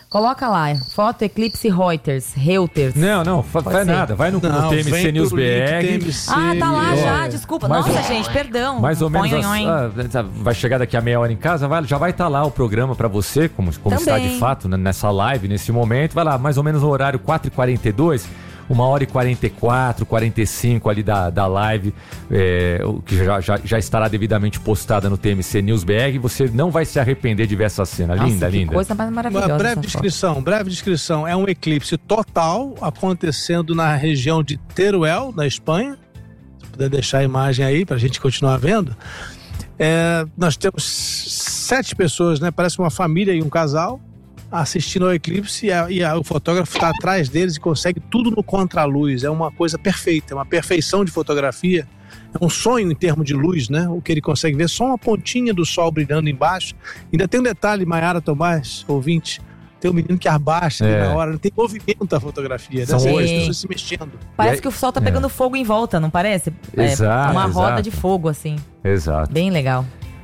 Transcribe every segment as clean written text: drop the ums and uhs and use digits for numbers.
Coloca lá, foto eclipse Reuters. Não, faz nada. Vai no TMC News BR. Tá lá já, desculpa. Nossa, gente, perdão. Mais ou menos, vai chegar daqui a meia hora em casa, já vai estar lá o programa pra você, como está de fato nessa live, nesse momento. Vai lá, mais ou menos no horário 4h42, 1h44, 45 ali da live, que já estará devidamente postada no TMC News BR. Você não vai se arrepender de ver essa cena. Linda. Coisa mais maravilhosa. Uma breve descrição. É um eclipse total acontecendo na região de Teruel, na Espanha. Se puder deixar a imagem aí pra gente continuar vendo. Nós temos 7 pessoas, né? Parece uma família e um casal assistindo ao eclipse e o fotógrafo está atrás deles e consegue tudo no contraluz. É uma coisa perfeita, é uma perfeição de fotografia. É um sonho em termos de luz, né? O que ele consegue ver, só uma pontinha do sol brilhando embaixo. Ainda tem um detalhe, Maiara Tomás, ouvinte, tem um menino que abaixa ali na hora, tem movimento a fotografia, né? As pessoas se mexendo. Parece que o sol tá pegando fogo em volta, não parece? Exato, roda de fogo, assim. Exato. Bem legal.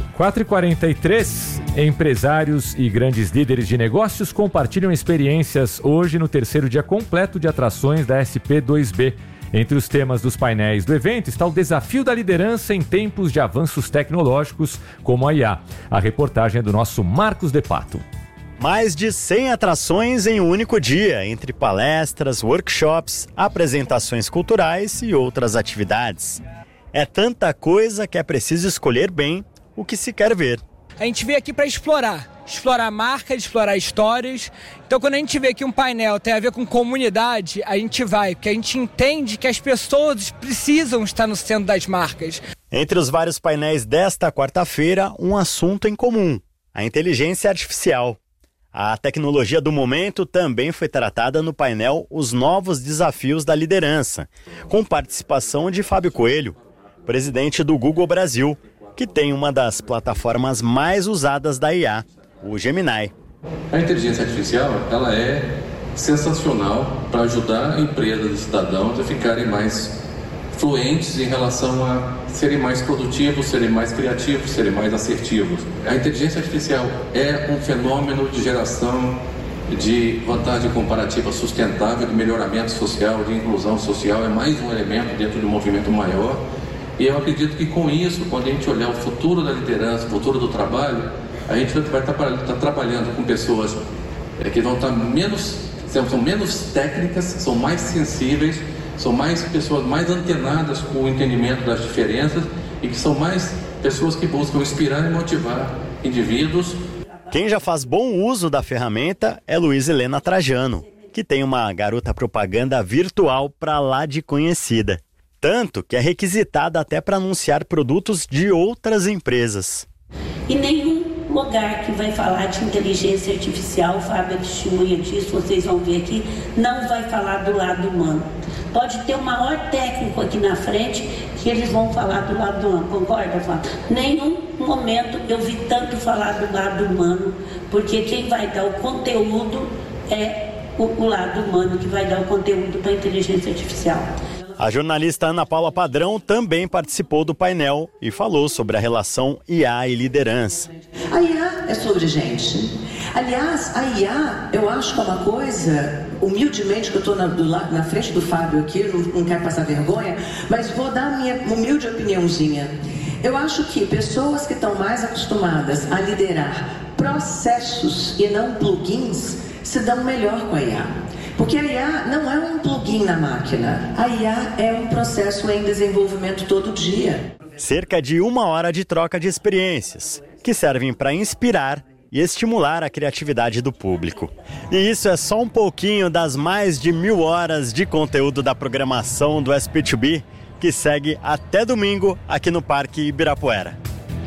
4h43, empresários e grandes líderes de negócios compartilham experiências hoje no terceiro dia completo de atrações da SP2B. Entre os temas dos painéis do evento está o desafio da liderança em tempos de avanços tecnológicos como a IA. A reportagem é do nosso Marcos De Pato. Mais de 100 atrações em um único dia, entre palestras, workshops, apresentações culturais e outras atividades. É tanta coisa que é preciso escolher bem o que se quer ver. A gente veio aqui para explorar marcas, explorar histórias. Então, quando a gente vê que um painel tem a ver com comunidade, a gente vai, porque a gente entende que as pessoas precisam estar no centro das marcas. Entre os vários painéis desta quarta-feira, um assunto em comum: a inteligência artificial. A tecnologia do momento também foi tratada no painel Os Novos Desafios da Liderança, com participação de Fábio Coelho, presidente do Google Brasil, que tem uma das plataformas mais usadas da IA, o Gemini. A inteligência artificial, ela é sensacional para ajudar empresas e cidadãos a ficarem mais fluentes em relação a serem mais produtivos, serem mais criativos, serem mais assertivos. A inteligência artificial é um fenômeno de geração de vantagem comparativa sustentável, de melhoramento social, de inclusão social, é mais um elemento dentro de um movimento maior. E eu acredito que com isso, quando a gente olhar o futuro da liderança, o futuro do trabalho, a gente vai estar trabalhando com pessoas que vão estar são menos técnicas, são mais sensíveis, são mais pessoas mais antenadas com o entendimento das diferenças e que são mais pessoas que buscam inspirar e motivar indivíduos. Quem já faz bom uso da ferramenta é Luiz Helena Trajano, que tem uma garota propaganda virtual para lá de conhecida. Tanto que é requisitada até para anunciar produtos de outras empresas. E nenhum lugar que vai falar de inteligência artificial, o Fábio é testemunha disso, vocês vão ver aqui, não vai falar do lado humano. Pode ter o maior técnico aqui na frente que eles vão falar do lado humano, concorda, Fábio? Nenhum momento eu vi tanto falar do lado humano, porque quem vai dar o conteúdo é o lado humano que vai dar o conteúdo para a inteligência artificial. A jornalista Ana Paula Padrão também participou do painel e falou sobre a relação IA e liderança. A IA é sobre gente. Aliás, a IA, eu acho que é uma coisa, humildemente, que eu estou na frente do Fábio aqui, não quero passar vergonha, mas vou dar a minha humilde opiniãozinha. Eu acho que pessoas que estão mais acostumadas a liderar processos e não plugins se dão melhor com a IA. Porque a IA não é um plugin na máquina. A IA é um processo em desenvolvimento todo dia. Cerca de 1 hora de troca de experiências, que servem para inspirar e estimular a criatividade do público. E isso é só um pouquinho das mais de 1000 horas de conteúdo da programação do SP2B, que segue até domingo aqui no Parque Ibirapuera.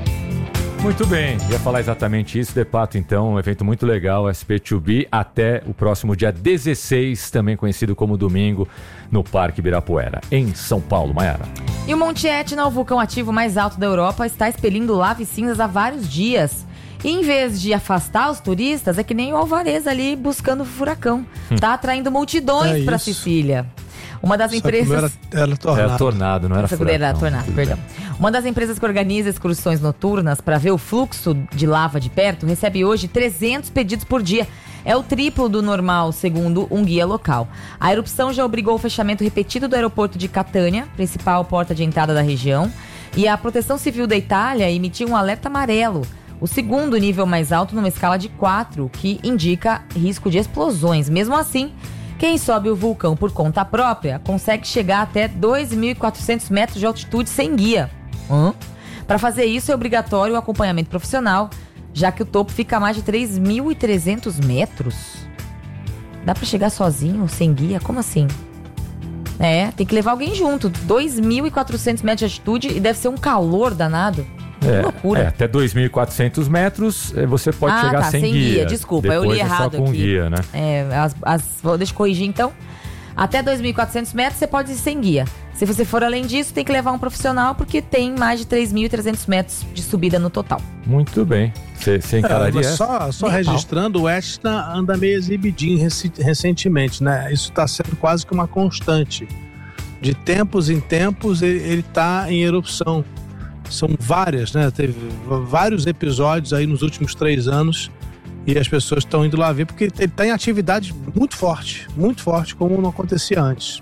Muito bem, ia falar exatamente isso, De Pato, então, um evento muito legal, SP2B, até o próximo dia 16, também conhecido como domingo, no Parque Ibirapuera, em São Paulo. Maiara. E o Monte Etna, o vulcão ativo mais alto da Europa, está expelindo lava e cinzas há vários dias. E em vez de afastar os turistas, é que nem o Alvarez ali buscando o furacão. Tá atraindo multidões para Sicília. Uma das empresas... Era tornado, não era furacão. Era tornado, perdão. Uma das empresas que organiza excursões noturnas para ver o fluxo de lava de perto recebe hoje 300 pedidos por dia. é o triplo do normal, segundo um guia local. A erupção já obrigou o fechamento repetido do aeroporto de Catânia, principal porta de entrada da região, e a Proteção Civil da Itália emitiu um alerta amarelo, o segundo nível mais alto numa escala de 4, que indica risco de explosões. Mesmo assim, quem sobe o vulcão por conta própria consegue chegar até 2.400 metros de altitude sem guia. Para fazer isso é obrigatório o acompanhamento profissional, já que o topo fica a mais de 3.300 metros. Dá para chegar sozinho, sem guia? Como assim? Tem que levar alguém junto. 2.400 metros de altitude e deve ser um calor danado. Que loucura. Até 2.400 metros você pode chegar sem guia. Desculpa, depois eu li errado só com aqui. Guia, né? Deixa eu corrigir então. Até 2.400 metros você pode ir sem guia. Se você for além disso, tem que levar um profissional, porque tem mais de 3.300 metros de subida no total. Muito bem. Você encararia essa? Só registrando, o Etna anda meio exibidinho recentemente, né? Isso está sendo quase que uma constante. De tempos em tempos, ele está em erupção. São várias, né? Teve vários episódios aí nos últimos 3 anos e as pessoas estão indo lá ver, porque ele está em atividade muito forte, como não acontecia antes.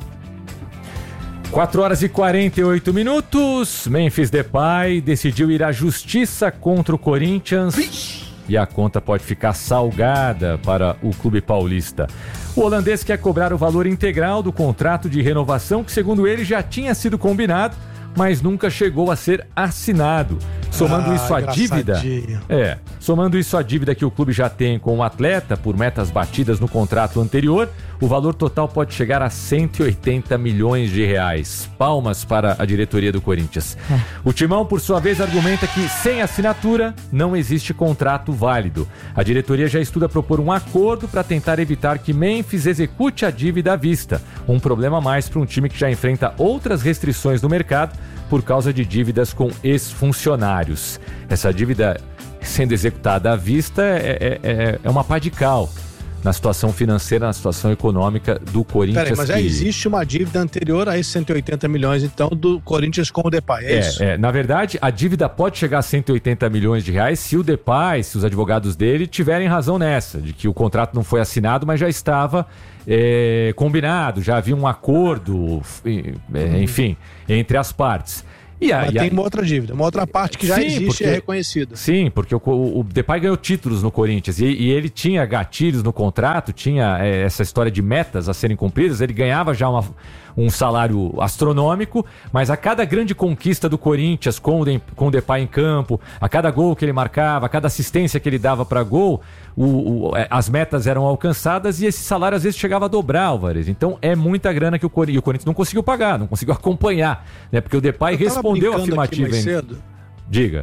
4h48. Memphis Depay decidiu ir à justiça contra o Corinthians e a conta pode ficar salgada para o clube paulista. O holandês quer cobrar o valor integral do contrato de renovação que, segundo ele, já tinha sido combinado, mas nunca chegou a ser assinado. Somando isso à dívida. Somando isso à dívida que o clube já tem com o atleta por metas batidas no contrato anterior, o valor total pode chegar a 180 milhões de reais. Palmas para a diretoria do Corinthians. O Timão, por sua vez, argumenta que sem assinatura não existe contrato válido. A diretoria já estuda propor um acordo para tentar evitar que Memphis execute a dívida à vista. Um problema a mais para um time que já enfrenta outras restrições no mercado por causa de dívidas com ex-funcionários. Essa dívida sendo executada à vista é uma pá de cal na situação financeira, na situação econômica do Corinthians. Peraí, mas já existe uma dívida anterior a esses 180 milhões, então, do Corinthians com o Depay, é isso? Na verdade, a dívida pode chegar a 180 milhões de reais se o Depay, se os advogados dele tiverem razão nessa, de que o contrato não foi assinado, mas já estava combinado, já havia um acordo, enfim, entre as partes. Mas tem uma outra dívida, uma outra parte que já existe e é reconhecida. Sim, porque o Depay ganhou títulos no Corinthians e ele tinha gatilhos no contrato, tinha essa história de metas a serem cumpridas, ele ganhava já um salário astronômico, mas a cada grande conquista do Corinthians com o Depay em campo, a cada gol que ele marcava, a cada assistência que ele dava para gol, as metas eram alcançadas e esse salário às vezes chegava a dobrar, Álvares. Então é muita grana que o Corinthians não conseguiu pagar, não conseguiu acompanhar, né? Porque o Depay respondeu afirmativo. Diga.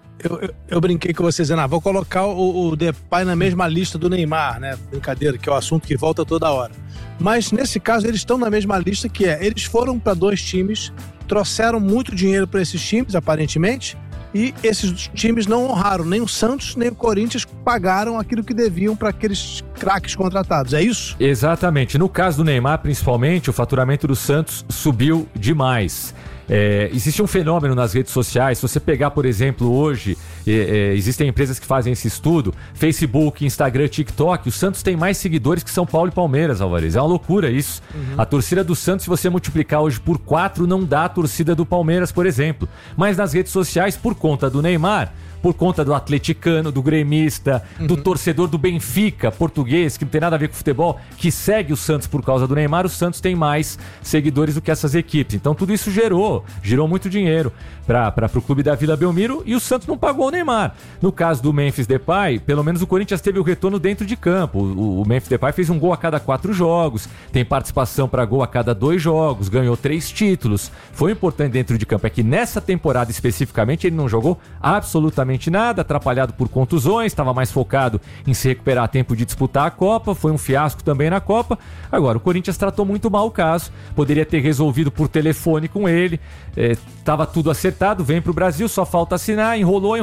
Eu brinquei com vocês, dizendo, vou colocar o Depay na mesma lista do Neymar, né? Brincadeira, que é o assunto que volta toda hora. Mas nesse caso eles estão na mesma lista, que eles foram para 2 times, trouxeram muito dinheiro para esses times, aparentemente, e esses times não honraram, nem o Santos nem o Corinthians pagaram aquilo que deviam para aqueles craques contratados, é isso? Exatamente. No caso do Neymar, principalmente, o faturamento do Santos subiu demais. Existe um fenômeno nas redes sociais. Se você pegar, por exemplo, hoje existem empresas que fazem esse estudo, Facebook, Instagram, TikTok, o Santos tem mais seguidores que São Paulo e Palmeiras, Álvares. É uma loucura isso. A torcida do Santos, se você multiplicar hoje por 4, não dá a torcida do Palmeiras, por exemplo. Mas nas redes sociais, por conta do Neymar, por conta do atleticano, do gremista, do torcedor do Benfica, português, que não tem nada a ver com futebol, que segue o Santos por causa do Neymar, o Santos tem mais seguidores do que essas equipes. Então tudo isso gerou muito dinheiro para o clube da Vila Belmiro e o Santos não pagou o Neymar. No caso do Memphis Depay, pelo menos o Corinthians teve o retorno dentro de campo. O Memphis Depay fez um gol a cada 4 jogos, tem participação para gol a cada 2 jogos, ganhou 3 títulos. Foi importante dentro de campo. É que nessa temporada especificamente ele não jogou absolutamente nada, atrapalhado por contusões, estava mais focado em se recuperar a tempo de disputar a Copa, foi um fiasco também na Copa. Agora, o Corinthians tratou muito mal o caso, poderia ter resolvido por telefone com ele, estava tudo acertado, vem pro Brasil, só falta assinar, enrolou,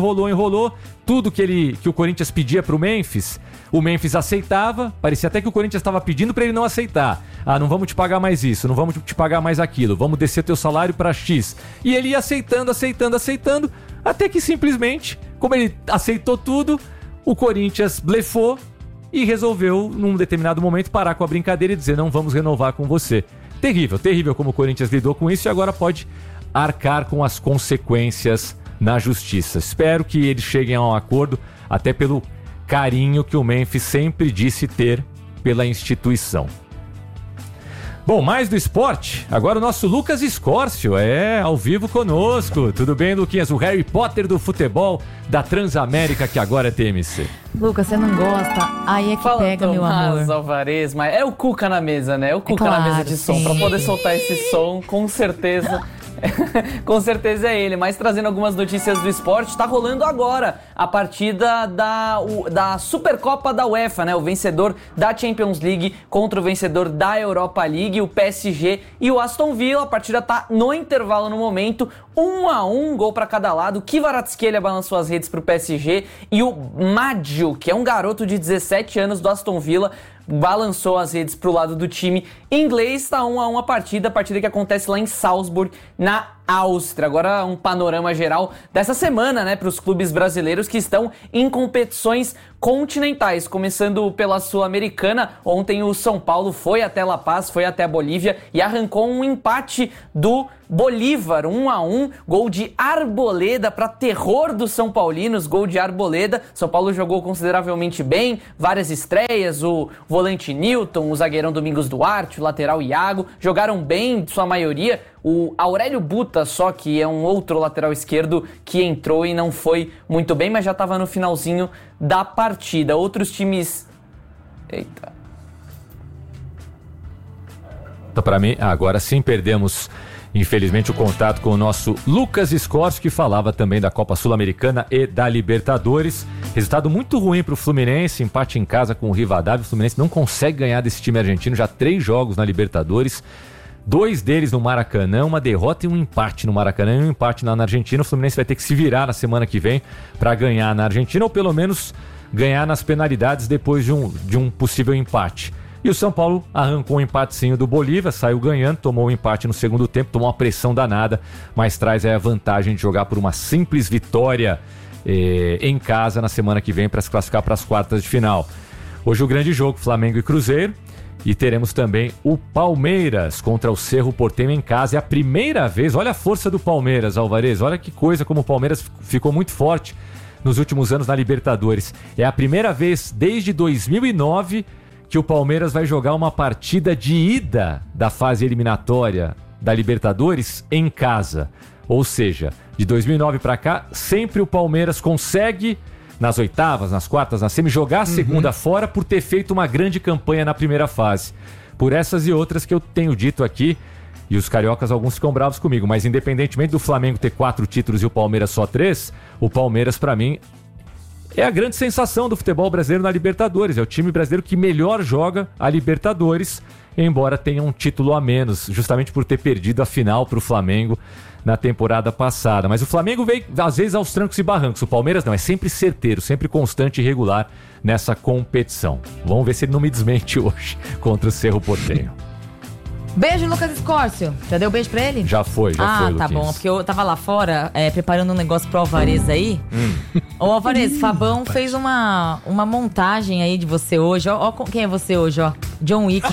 tudo que o Corinthians pedia pro Memphis, o Memphis aceitava, parecia até que o Corinthians estava pedindo para ele não aceitar. Não vamos te pagar mais isso, não vamos te pagar mais aquilo, vamos descer teu salário para X. E ele ia aceitando, até que simplesmente, como ele aceitou tudo, o Corinthians blefou e resolveu, num determinado momento, parar com a brincadeira e dizer: não vamos renovar com você. Terrível, terrível como o Corinthians lidou com isso e agora pode arcar com as consequências na justiça. Espero que eles cheguem a um acordo, até pelo carinho que o Memphis sempre disse ter pela instituição. Bom, mais do esporte, agora o nosso Lucas Escórcio ao vivo conosco. Tudo bem, Luquinhas? O Harry Potter do futebol da Transamérica, que agora é TMC. Lucas, você não gosta? Aí é que Fala, pega, meu amor. Alvarez, mas é o Cuca na mesa, né? É o Cuca na mesa de som. Pra poder soltar esse som, com certeza... Com certeza é ele, mas trazendo algumas notícias do esporte, tá rolando agora a partida da Supercopa da UEFA, né? O vencedor da Champions League contra o vencedor da Europa League, o PSG e o Aston Villa. A partida tá no intervalo no momento, 1-1, gol para cada lado. Kvaratskhelia balançou as redes pro PSG e o Maggio, que é um garoto de 17 anos do Aston Villa, balançou as redes pro lado do time inglês. Está 1-1 a partida que acontece lá em Salzburg, na Áustria. Agora um panorama geral dessa semana, né, para os clubes brasileiros que estão em competições continentais, começando pela Sul-Americana. Ontem o São Paulo foi até La Paz, foi até a Bolívia e arrancou um empate do Bolívar, 1-1, gol de Arboleda para terror dos São Paulinos, gol de Arboleda. São Paulo jogou consideravelmente bem, várias estreias, o volante Newton, o zagueirão Domingos Duarte, o lateral Iago, jogaram bem, sua maioria. O Aurélio Buta, só que é um outro lateral esquerdo que entrou e não foi muito bem, mas já estava no finalzinho da partida. Outros times... Eita. Então, para mim, agora sim perdemos, infelizmente, o contato com o nosso Lucas Escórcio, que falava também da Copa Sul-Americana e da Libertadores. Resultado muito ruim para o Fluminense, empate em casa com o Rivadavia. O Fluminense não consegue ganhar desse time argentino, já 3 jogos na Libertadores. 2 deles no Maracanã, uma derrota e um empate no Maracanã e um empate na Argentina. O Fluminense vai ter que se virar na semana que vem para ganhar na Argentina, ou pelo menos ganhar nas penalidades depois de um possível empate. E o São Paulo arrancou um empatezinho do Bolívia, saiu ganhando, tomou um empate no segundo tempo, tomou uma pressão danada, mas traz aí a vantagem de jogar por uma simples vitória em casa na semana que vem para se classificar para as quartas de final. Hoje o grande jogo, Flamengo e Cruzeiro. E teremos também o Palmeiras contra o Cerro Porteño em casa. É a primeira vez, olha a força do Palmeiras, Alvarez. Olha que coisa como o Palmeiras ficou muito forte nos últimos anos na Libertadores. É a primeira vez desde 2009 que o Palmeiras vai jogar uma partida de ida da fase eliminatória da Libertadores em casa. Ou seja, de 2009 para cá, sempre o Palmeiras consegue... nas oitavas, nas quartas, na semi, jogar a segunda fora por ter feito uma grande campanha na primeira fase. Por essas e outras que eu tenho dito aqui, e os cariocas, alguns ficam bravos comigo, mas independentemente do Flamengo ter 4 títulos e o Palmeiras só 3, o Palmeiras, pra mim, é a grande sensação do futebol brasileiro na Libertadores. É o time brasileiro que melhor joga a Libertadores, embora tenha um título a menos, justamente por ter perdido a final pro Flamengo na temporada passada. Mas o Flamengo veio, às vezes, aos trancos e barrancos. O Palmeiras não, é sempre certeiro, sempre constante e regular nessa competição. Vamos ver se ele não me desmente hoje contra o Cerro Porteño. Beijo, Lucas Escórcio. Já deu beijo pra ele? Já foi, foi, tá Luquinhas. Bom, porque eu tava lá fora preparando um negócio pro Alvarez aí. Ô, Alvarez, Fabão fez uma montagem aí de você hoje. Ó, quem é você hoje, ó? John Wick.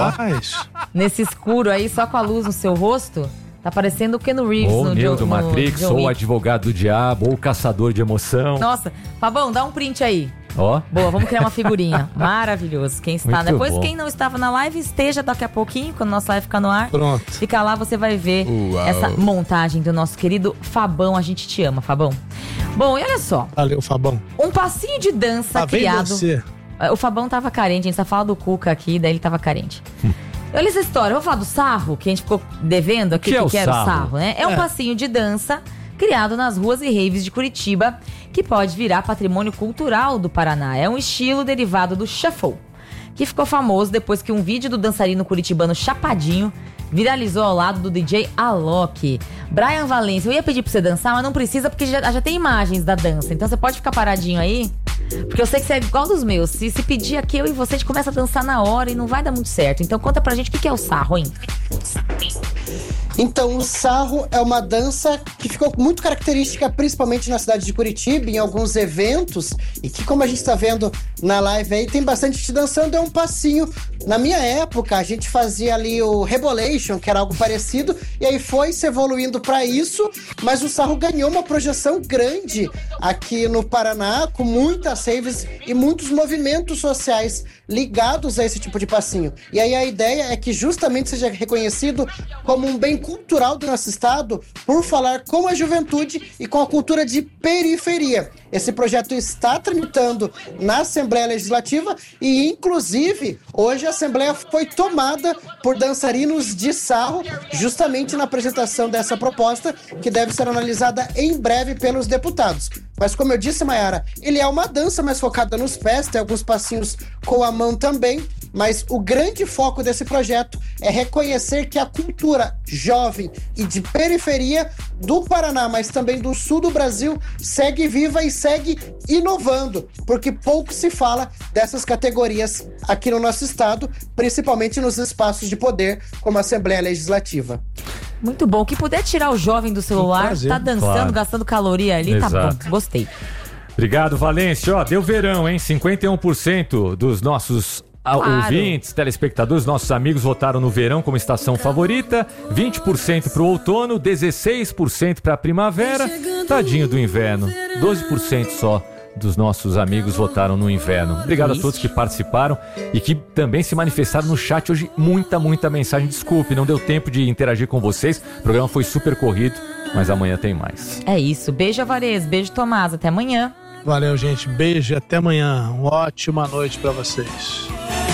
Nesse escuro aí, só com a luz no seu rosto. Tá parecendo o Keanu Reeves ou Neo do Matrix, ou o advogado do diabo, ou o caçador de emoção. Nossa, Fabão, dá um print aí. Ó. Boa, vamos criar uma figurinha. Maravilhoso. Quem está muito depois, bom. Quem não estava na live, esteja daqui a pouquinho, quando nossa live ficar no ar. Pronto. Fica lá, você vai ver essa montagem do nosso querido Fabão. A gente te ama, Fabão. Bom, e olha só. Valeu, Fabão. Um passinho de dança criado. Você. O Fabão tava carente, a gente só fala do Cuca aqui, daí ele tava carente. Olha essa história, vamos falar do sarro, que a gente ficou devendo aqui, que era o sarro, né? É um passinho de dança criado nas ruas e raves de Curitiba, que pode virar patrimônio cultural do Paraná. É um estilo derivado do shuffle, que ficou famoso depois que um vídeo do dançarino curitibano Chapadinho viralizou ao lado do DJ Alok. Brian Valência, eu ia pedir pra você dançar, mas não precisa porque já tem imagens da dança. Então você pode ficar paradinho aí, porque eu sei que você é igual dos meus. Se pedir aqui, eu e você, a gente começa a dançar na hora e não vai dar muito certo. Então conta pra gente o que é o sarro, hein? Então, o sarro é uma dança que ficou muito característica, principalmente na cidade de Curitiba, em alguns eventos, e que, como a gente está vendo na live aí, tem bastante gente dançando, é um passinho. Na minha época, a gente fazia ali o Rebolation, que era algo parecido, e aí foi se evoluindo para isso, mas o Sarro ganhou uma projeção grande aqui no Paraná, com muitas raves e muitos movimentos sociais ligados a esse tipo de passinho. E aí a ideia é que justamente seja reconhecido como um bem cultural do nosso estado por falar com a juventude e com a cultura de periferia. Esse projeto está tramitando na Assembleia Legislativa e, inclusive, hoje a Assembleia foi tomada por dançarinos de sarro, justamente na apresentação dessa proposta, que deve ser analisada em breve pelos deputados. Mas, como eu disse, Mayara, ele é uma dança mais focada nos pés, tem alguns passinhos com a mão também, mas o grande foco desse projeto é reconhecer que a cultura jovem e de periferia do Paraná, mas também do sul do Brasil, segue viva e segue inovando, porque pouco se fala dessas categorias aqui no nosso estado, principalmente nos espaços de poder, como a Assembleia Legislativa. Muito bom. Que puder tirar o jovem do celular, tá dançando, gastando caloria ali, Exato. Tá bom. Gostei. Obrigado, Valência. Ó, deu verão, hein? 51% dos nossos ouvintes, telespectadores, nossos amigos votaram no verão como estação favorita, 20% pro outono, 16% pra primavera, tadinho do inverno, 12% só dos nossos amigos votaram no inverno. Obrigado a todos que participaram e que também se manifestaram no chat hoje. Muita mensagem. Desculpe, não deu tempo de interagir com vocês. O programa foi super corrido, mas amanhã tem mais. É isso. Beijo, Avarez. Beijo, Tomás. Até amanhã. Valeu, gente. Beijo e até amanhã. Uma ótima noite pra vocês.